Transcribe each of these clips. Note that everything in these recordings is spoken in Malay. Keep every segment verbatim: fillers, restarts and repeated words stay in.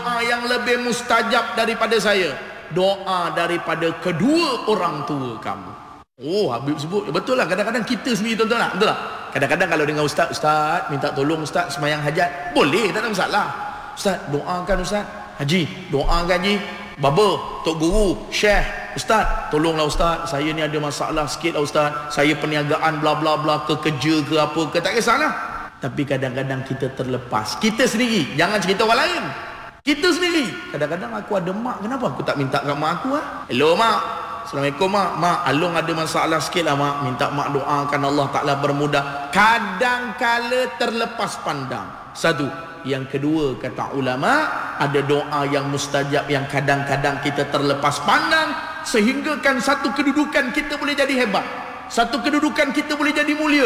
doa yang lebih mustajab daripada saya? Doa daripada kedua orang tua kamu. Oh, Habib sebut betul lah. Kadang-kadang kita sendiri, tuan-tuan, betul lah. Kadang-kadang kalau dengan ustaz, ustaz minta tolong ustaz semayang hajat, boleh, tak ada masalah. Ustaz doakan ustaz, haji doakan haji, baba, tok guru, syekh, ustaz tolonglah ustaz, saya ni ada masalah sikit lah ustaz, saya perniagaan bla bla bla ke kerja ke apa ke, tak kisahlah. Tapi kadang-kadang kita terlepas, kita sendiri, jangan cerita orang lain, kita sendiri. Kadang-kadang aku ada mak, kenapa aku tak minta kat mak aku? Ha? Hello mak, Assalamualaikum mak, mak Along ada masalah sikit lah mak, minta mak doakan Allah Ta'ala bermudah. Kadang-kala terlepas pandang. Satu. Yang kedua, kata ulama, ada doa yang mustajab yang kadang-kadang kita terlepas pandang, sehinggakan satu kedudukan kita boleh jadi hebat, satu kedudukan kita boleh jadi mulia.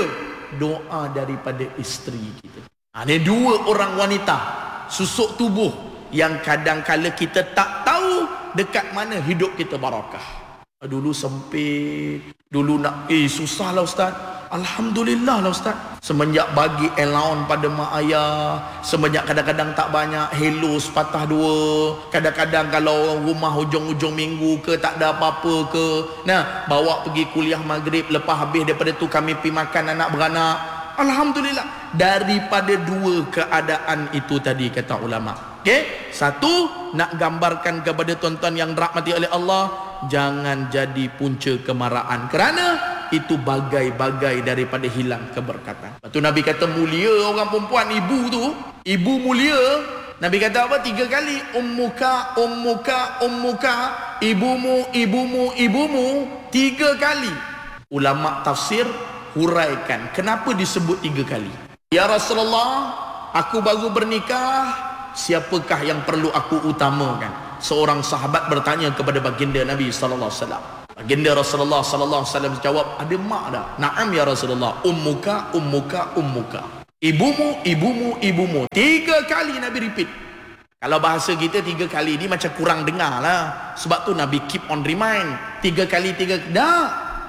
Doa daripada isteri kita. Ada dua orang wanita susuk tubuh yang kadang-kala kita tak tahu dekat mana hidup kita barakah. Dulu sempit, dulu nak eh susah lah ustaz. Alhamdulillah lah ustaz, semenjak bagi allowance pada mak ayah, semenjak kadang-kadang tak banyak hello sepatah dua, kadang-kadang kalau rumah hujung-hujung minggu ke tak ada apa-apa ke, nah bawa pergi kuliah maghrib, lepas habis daripada tu kami pergi makan anak beranak. Alhamdulillah. Daripada dua keadaan itu tadi, kata ulama, okey, satu, nak gambarkan kepada tuan-tuan yang dirahmati oleh Allah, jangan jadi punca kemarahan, kerana itu bagai-bagai daripada hilang keberkatan. Lepas tu Nabi kata mulia orang perempuan, ibu tu, ibu mulia. Nabi kata apa? Tiga kali. Ummuka, ummuka, ummuka. Ibumu, ibumu, ibumu. Tiga kali. Ulama tafsir huraikan kenapa disebut tiga kali. Ya Rasulullah, aku baru bernikah, siapakah yang perlu aku utamakan? Seorang sahabat bertanya kepada baginda Nabi sallallahu alaihi wasallam. Baginda Rasulullah sallallahu alaihi wasallam jawab, ada mak dah? Naam ya Rasulullah. Ummuka, ummuka, ummuka. Ibumu, ibumu, ibumu. Tiga kali Nabi repeat. Kalau bahasa kita tiga kali ni macam kurang dengar lah. Sebab tu Nabi keep on remind. Tiga kali, tiga kali. Dah.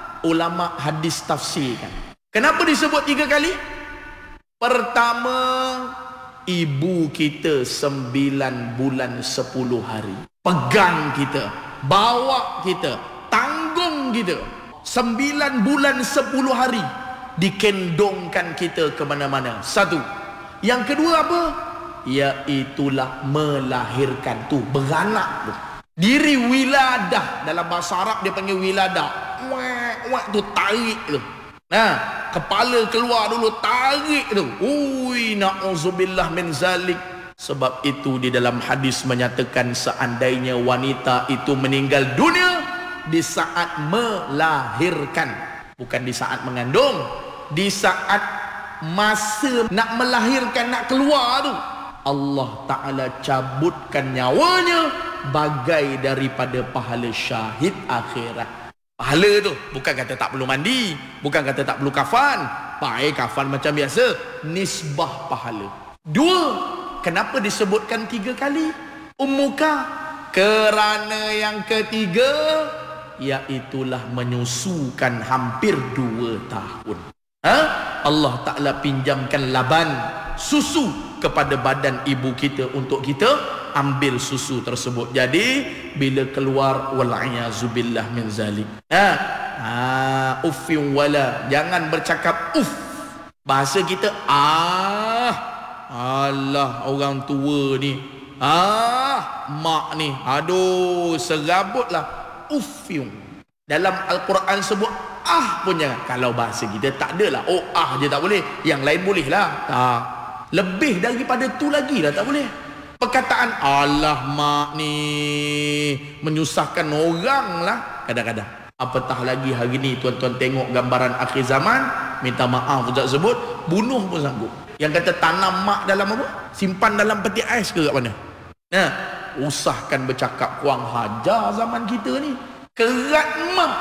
Ulama hadis tafsirkan. Kenapa disebut tiga kali? Pertama, ibu kita sembilan bulan sepuluh hari. Pegang kita, bawa kita, tanggung kita. Sembilan bulan sepuluh hari dikendongkan kita ke mana-mana. Satu. Yang kedua apa? Iaitulah melahirkan tu, beranak tu. Diri wiladah, dalam bahasa Arab dia panggil wiladah. Wak, wak tu tarik tu. Nah, kepala keluar dulu, tarik tu. Ui, na'udzubillah min zalik. Sebab itu di dalam hadis menyatakan seandainya wanita itu meninggal dunia di saat melahirkan, bukan di saat mengandung, di saat masa nak melahirkan, nak keluar tu, Allah Ta'ala cabutkan nyawanya bagai daripada pahala syahid akhirat. Pahala tu bukan kata tak perlu mandi, bukan kata tak perlu kafan. Pakai kafan macam biasa, nisbah pahala. Dua, kenapa disebutkan tiga kali? Ummuka, kerana yang ketiga iaitulah menyusukan hampir dua tahun. Ha? Allah Ta'ala pinjamkan laban susu kepada badan ibu kita untuk kita ambil susu tersebut. Jadi bila keluar, wal'iyazubillah min zalik, ha, ha uffin wala, jangan bercakap uff. Bahasa kita, ah alah orang tua ni, ah mak ni, aduh serabutlah, uffin. Dalam Al-Quran sebut ah pun jangan. Kalau bahasa kita tak adalah, oh ah je tak boleh, yang lain boleh lah. Tak, lebih daripada tu lagi lah tak boleh. Perkataan Allah mak ni menyusahkan orang lah kadang-kadang. Apatah lagi hari ni tuan-tuan tengok gambaran akhir zaman, minta maaf tak sebut, bunuh pun sanggup. Yang kata tanam mak dalam apa? Simpan dalam peti ais ke kat mana? Nah, usahkan bercakap kurang hajar zaman kita ni. Kerat mak,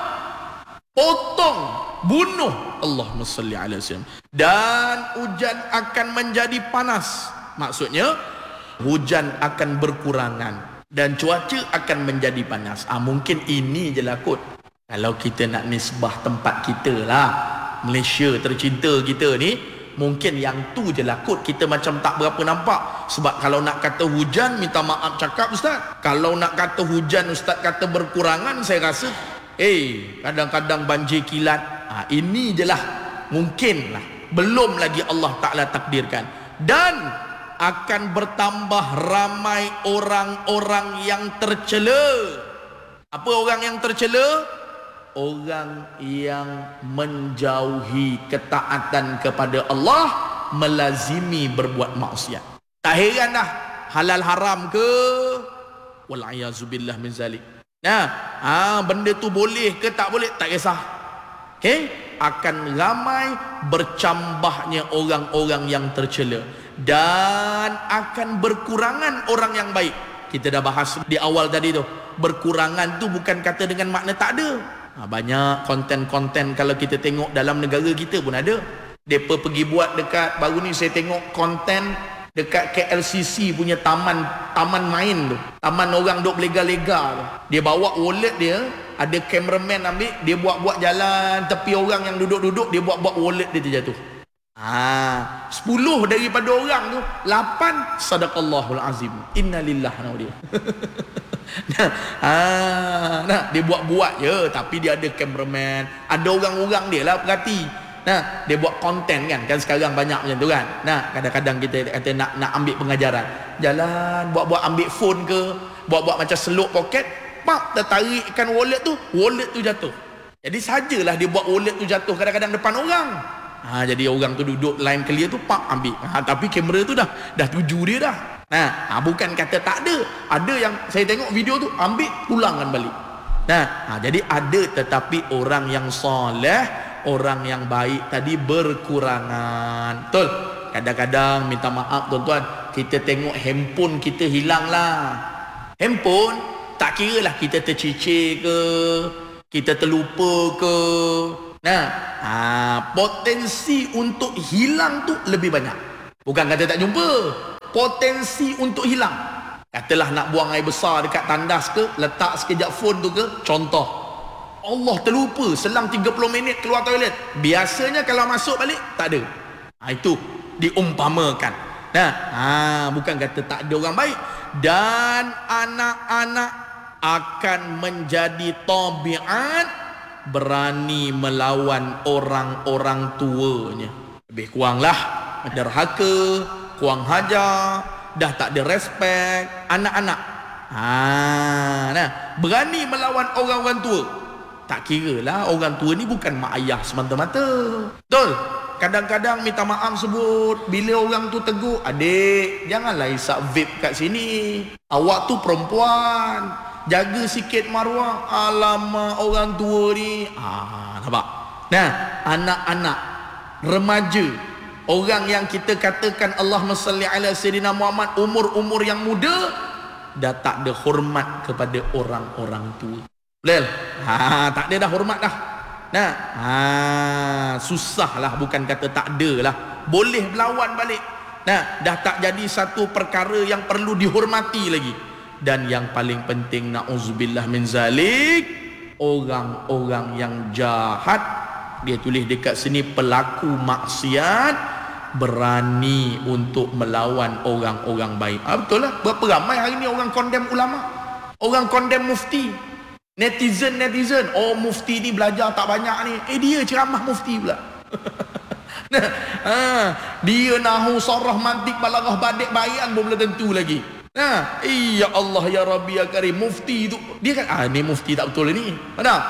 potong, bunuh. Allahumma salli alaihi wasallam. Dan hujan akan menjadi panas. Maksudnya hujan akan berkurangan dan cuaca akan menjadi panas. Ah, mungkin ini je lah kot. Kalau kita nak nisbah tempat kita lah, Malaysia tercinta kita ni, Mungkin yang tu je lah kot kita macam tak berapa nampak. Sebab kalau nak kata hujan, minta maaf cakap ustaz, kalau nak kata hujan ustaz kata berkurangan, saya rasa eh kadang-kadang banjir kilat. ha, Ini je lah mungkin lah, belum lagi Allah Ta'ala takdirkan. Dan akan bertambah ramai orang-orang yang tercela. Apa orang yang tercela? Orang yang menjauhi ketaatan kepada Allah, melazimi berbuat maksiat. Tak heran dah halal haram ke, wal'ayazubillah min zalik. Nah, ha, benda tu boleh ke tak boleh, tak kisah. Okay? Akan ramai bercambahnya orang-orang yang tercela, dan akan berkurangan orang yang baik. Kita dah bahas di awal tadi tu, berkurangan tu bukan kata dengan makna tak ada. ha, Banyak konten-konten kalau kita tengok dalam negara kita pun ada. Mereka pergi buat dekat, baru ni saya tengok konten dekat K L C C punya taman taman main tu, taman orang duk lega-lega tu. Dia bawa wallet dia, ada cameraman ambil, dia buat-buat jalan tepi orang yang duduk-duduk, dia buat-buat wallet dia terjatuh. Ah, sepuluh daripada orang tu, lapan sadaqallahul azim. Innalillah na dia. Nah, ah, nah, dia buat-buat je, tapi dia ada cameraman, ada orang-orang dia lah perhati. Nah, dia buat konten kan, kan sekarang banyak macam tu kan. Nah, kadang-kadang kita kata nak nak ambil pengajaran, jalan buat-buat ambil phone ke, buat-buat macam seluk poket, pak tertarikkan wallet tu, wallet tu jatuh. Jadi sajalah dia buat wallet tu jatuh kadang-kadang depan orang. Ha, jadi orang tu duduk line clear tu, pak ambil. Ha, tapi kamera tu dah dah tuju dia dah. Nah, ha, bukan kata tak ada. Ada yang saya tengok video tu ambil pulangkan balik. Nah, ha, jadi ada, tetapi orang yang soleh, orang yang baik tadi berkurangan. Betul? Kadang-kadang minta maaf tuan-tuan, kita tengok handphone kita hilang lah. Handphone tak kira lah kita tercicir ke, kita terlupa ke. Nah, ha, potensi untuk hilang tu lebih banyak. Bukan kata tak jumpa, potensi untuk hilang. Katalah nak buang air besar dekat tandas ke, letak sekejap phone tu ke, contoh, Allah terlupa, selang tiga puluh minit keluar toilet. Biasanya kalau masuk balik tak ada. Ha, itu diumpamakan. Nah, ha, bukan kata tak ada orang baik. Dan anak-anak akan menjadi tabiat berani melawan orang-orang tuanya. Lebih kuranglah derhaka, kurang hajar, dah tak ada respect. Anak-anak, ha, nah, berani melawan orang-orang tua. Tak kira lah orang tua ni bukan mak ayah semata-mata. Betul? Kadang-kadang minta maaf sebut, bila orang tu tegur, adik janganlah isap vape kat sini, awak tu perempuan, jaga sikit maruah. Alamak orang tua ni. Ah, nampak? Nah, anak-anak, remaja, orang yang kita katakan Allahumma salli ala sayyidina Muhammad, umur-umur yang muda, dah tak ada hormat kepada orang-orang tua. Betul? Ha, tak ada dah hormat dah. Nah, ha, susahlah, bukan kata tak ada lah, boleh berlawan balik. Nah, dah tak jadi satu perkara yang perlu dihormati lagi. Dan yang paling penting, na'udzubillah min zalik, orang-orang yang jahat, dia tulis dekat sini, pelaku maksiat berani untuk melawan orang-orang baik. Ah, betul lah, berapa ramai hari ni orang condemn ulama, orang condemn mufti, netizen netizen, oh mufti ni belajar tak banyak ni, eh dia ceramah mufti pula. Nah, ha, dia nahu sarah mantik balaghah badik bayan pun belum tentu lagi. Nah, iya Allah ya Rabbi ya Karim, mufti tu dia kan, ah ni mufti tak betul ni. Mana?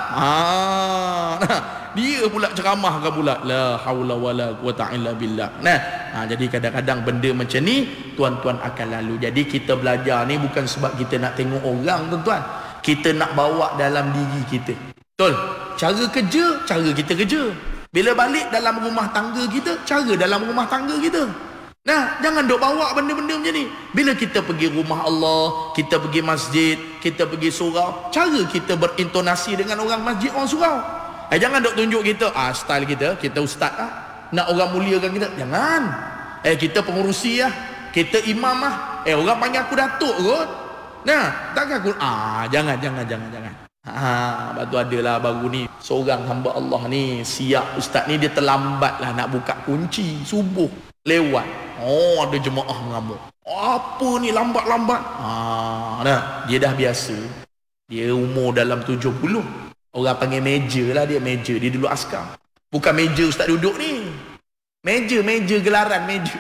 Ah, nah, dia pula ceramah kan pula, la haula wala quwata illa billah. Nah, ha, jadi kadang-kadang benda macam ni tuan-tuan akan lalu. Jadi kita belajar ni bukan sebab kita nak tengok orang tuan-tuan, kita nak bawa dalam diri kita. Betul? Cara kerja, cara kita kerja. Bila balik dalam rumah tangga kita, cara dalam rumah tangga kita. Nah, jangan duk bawa benda-benda macam ni. Bila kita pergi rumah Allah, kita pergi masjid, kita pergi surau, cara kita berintonasi dengan orang masjid, orang surau. Eh, jangan duk tunjuk kita, ah style kita, kita ustaz lah, nak orang muliakan kita. Jangan. Eh, kita pengurusi lah, kita imam lah. Eh, orang panggil aku datuk kot. Nah, takkan aku, ah jangan, jangan, jangan, jangan. Ha, lepas tu adalah baru ni seorang hamba Allah ni siap ustaz ni, dia terlambat lah nak buka kunci subuh lewat. Oh, ada jemaah mengamuk. Apa ni lambat-lambat? Ha, dah dia dah biasa. Dia umur dalam tujuh puluh. Orang panggil meja lah dia, meja. Dia dulu askar. Bukan meja ustaz duduk ni. Meja, meja gelaran meja.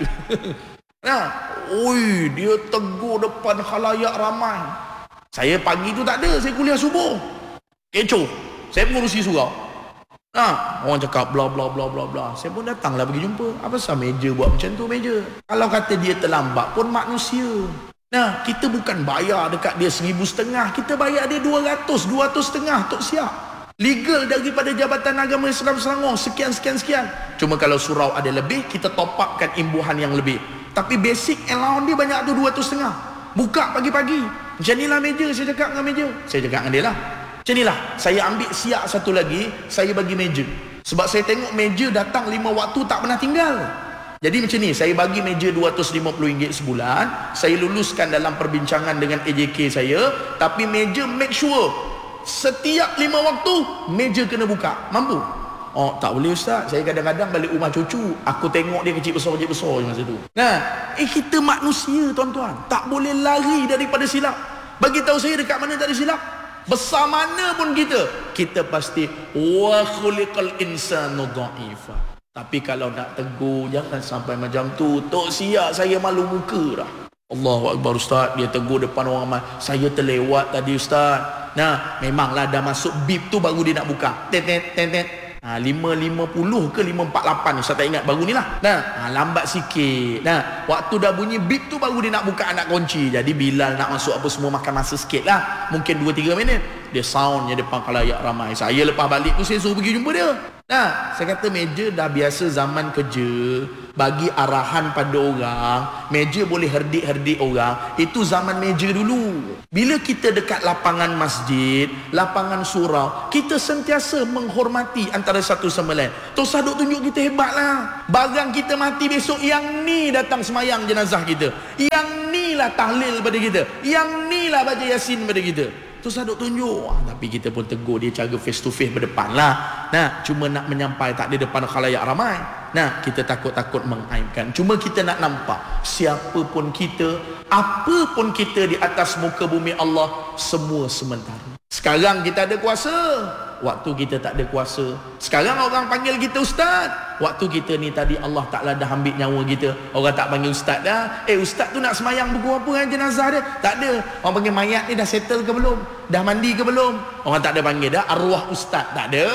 Nah, oi, dia tegur depan khalayak ramai. Saya pagi tu tak ada, saya kuliah subuh. Kecoh. Saya mengurusi surau. Nah, orang cakap bla bla bla bla bla. Saya pun datanglah pergi jumpa. Apa sah meja buat macam tu meja? Kalau kata dia terlambat pun manusia. Nah, kita bukan bayar dekat dia seribu setengah, kita bayar dia dua ratus, dua ratus setengah tok siap. Legal daripada Jabatan Agama Islam Selangor, sekian sekian sekian. Cuma kalau surau ada lebih, kita top upkan imbuhan yang lebih. Tapi basic allowance dia banyak tu dua ratus setengah. Buka pagi-pagi. Macam inilah meja, saya cakap dengan meja. Saya cakap dengan dia lah. Macam inilah, saya ambil siap satu lagi, saya bagi meja. Sebab saya tengok meja datang lima waktu tak pernah tinggal. Jadi macam ni, saya bagi meja dua ratus lima puluh ringgit sebulan. Saya luluskan dalam perbincangan dengan A J K saya. Tapi meja make sure setiap lima waktu meja kena buka. Mampu? Oh, tak boleh ustaz. Saya kadang-kadang balik rumah cucu, aku tengok dia kecil besar kecil besar je masa tu. Nah, eh kita manusia tuan-tuan, tak boleh lari daripada silap. Bagi tahu saya dekat mana tak ada silap. Besar mana pun kita, kita pasti wa khuliqal insanu dha'ifa. Tapi kalau nak tegur, jangan sampai macam tu. Tok siap saya malu muka dah. Allahu Akbar ustaz, dia tegur depan orang ramai. Saya terlewat tadi ustaz. Nah, memanglah dah masuk bib tu baru dia nak buka. Tet tet tet tet. Ha, lima lima puluh ke lima empat lapan, saya tak ingat, baru ni lah. Nah, ha, lambat sikit. Nah, waktu dah bunyi bip tu baru dia nak buka anak kunci. Jadi Bilal nak masuk apa semua makan masa sikit lah. Mungkin dua tiga minit. Dia soundnya depan khalayak ramai. Saya lepas balik tu saya suruh pergi jumpa dia. Nah, saya kata meja dah biasa zaman kerja, bagi arahan pada orang, meja boleh herdik-herdik orang. Itu zaman meja dulu. Bila kita dekat lapangan masjid, lapangan surau, kita sentiasa menghormati antara satu sama lain. Tok Saduk tunjuk kita hebat lah. Barang kita mati besok, yang ni datang semayang jenazah kita. Yang ni lah tahlil pada kita. Yang ni lah baca Yasin pada kita. Tu Saduk tunjuk. Ah, tapi kita pun tegur dia cara face to face berdepan lah. Nah, cuma nak menyampai tak ada depan khalayak ramai. Nah, kita takut-takut mengaibkan. Cuma kita nak nampak siapa pun kita, apa pun kita di atas muka bumi Allah, semua sementara. Sekarang kita ada kuasa, waktu kita tak ada kuasa. Sekarang orang panggil kita ustaz, waktu kita ni tadi Allah Ta'ala dah ambil nyawa kita. Orang tak panggil ustaz dah. Eh, ustaz tu nak semayang buku apa dengan jenazah dia? Tak ada. Orang panggil mayat ni dah settle ke belum? Dah mandi ke belum? Orang tak ada panggil dah arwah ustaz. Tak ada.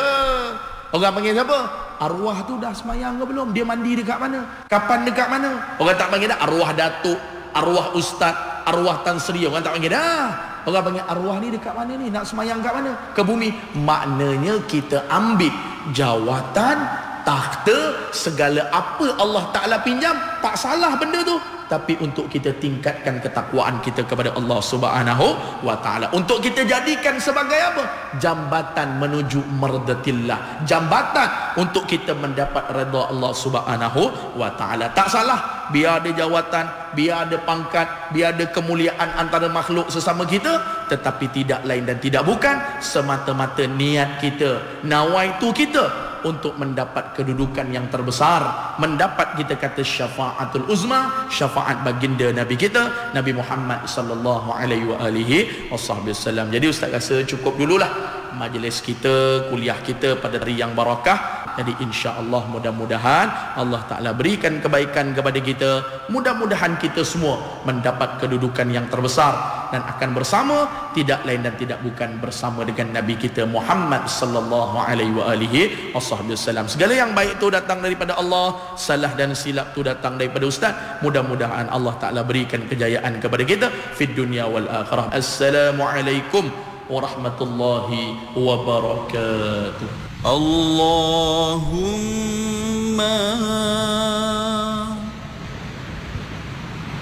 Orang panggil siapa? Arwah tu dah semayang ke belum? Dia mandi dekat mana? Kapan dekat mana? Orang tak panggil dah arwah datuk, arwah ustaz, arwah Tan Sri. Orang tak panggil dah. Orang panggil arwah ni dekat mana ni? Nak semayang kat mana? Ke bumi. Maknanya kita ambil jawatan, takhta, segala apa Allah Ta'ala pinjam, tak salah benda tu. Tapi untuk kita tingkatkan ketakwaan kita kepada Allah Subhanahu wa Ta'ala. Untuk kita jadikan sebagai apa? Jambatan menuju mardatillah. Jambatan untuk kita mendapat redha Allah Subhanahu wa Ta'ala. Tak salah. Biar ada jawatan, biar ada pangkat, biar ada kemuliaan antara makhluk sesama kita. Tetapi tidak lain dan tidak bukan semata-mata niat kita, nawaitu kita untuk mendapat kedudukan yang terbesar, mendapat kita kata syafaatul uzma, syafaat baginda Nabi kita Nabi Muhammad sallallahu alaihi wa alihi wasallam. Jadi ustaz rasa cukup dululah majlis kita, kuliah kita pada hari yang barakah. Jadi insya-Allah mudah-mudahan Allah Taala berikan kebaikan kepada kita. Mudah-mudahan kita semua mendapat kedudukan yang terbesar dan akan bersama, tidak lain dan tidak bukan bersama dengan Nabi kita Muhammad sallallahu alaihi wa alihi wasallam. Segala yang baik tu datang daripada Allah, salah dan silap tu datang daripada ustaz. Mudah-mudahan Allah Taala berikan kejayaan kepada kita fid dunya wal akhirah. Assalamualaikum warahmatullahi wabarakatuh. Allahumma